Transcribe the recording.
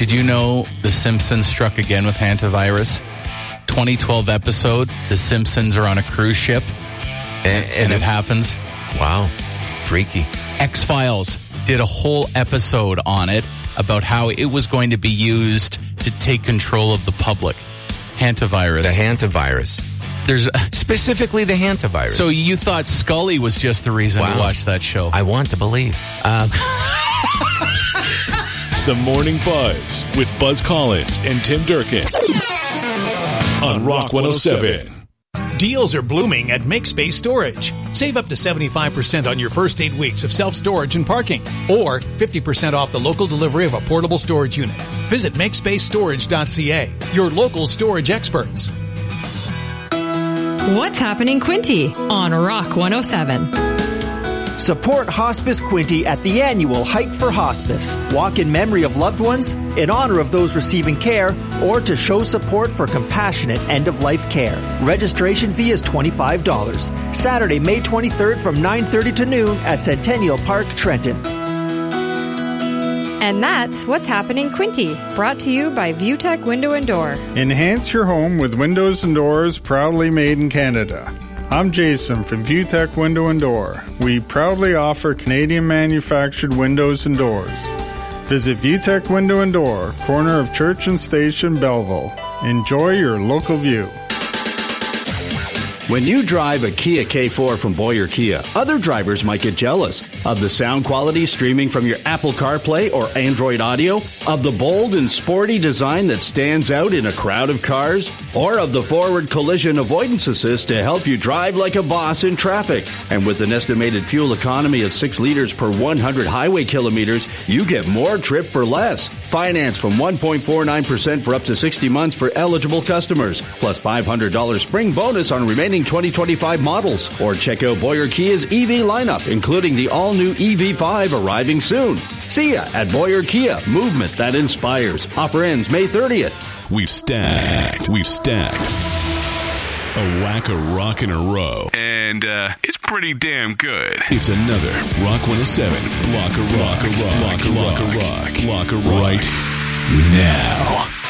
Did you know The Simpsons struck again with hantavirus? 2012 episode, The Simpsons are on a cruise ship, and it happens. Wow. Freaky. X-Files did a whole episode on it about how it was going to be used to take control of the public. Hantavirus. The hantavirus. There's specifically the hantavirus. So you thought Scully was just the reason to watch that show? I want to believe. It's the Morning Buzz with Buzz Collins and Tim Durkin on Rock 107. Deals are blooming at MakeSpace Storage. Save up to 75% on your first 8 weeks of self-storage and parking, or 50% off the local delivery of a portable storage unit. Visit MakeSpaceStorage.ca, your local storage experts. What's happening, Quinty, on Rock 107. Support Hospice Quinty at the annual Hike for Hospice. Walk in memory of loved ones, in honor of those receiving care, or to show support for compassionate end-of-life care. Registration fee is $25. Saturday, May 23rd from 9:30 to noon at Centennial Park, Trenton. And that's What's Happening, Quinty, brought to you by ViewTech Window and Door. Enhance your home with windows and doors proudly made in Canada. I'm Jason from ViewTech Window and Door. We proudly offer Canadian manufactured windows and doors. Visit ViewTech Window and Door, corner of Church and Station, Belleville. Enjoy your local view. When you drive a Kia K4 from Boyer Kia, other drivers might get jealous of the sound quality streaming from your Apple CarPlay or Android Audio, of the bold and sporty design that stands out in a crowd of cars, or of the forward collision avoidance assist to help you drive like a boss in traffic. And with an estimated fuel economy of 6 liters per 100 highway kilometers, you get more trip for less. Finance from 1.49% for up to 60 months for eligible customers, plus $500 spring bonus on remaining 2025 models. Or check out Boyer Kia's EV lineup, including the all-new EV5 arriving soon. See ya at Boyer Kia, movement that inspires. Offer ends May 30th. We've stacked a whack of rock in a row. And it's pretty damn good. It's another Rock 107 block of rock right now.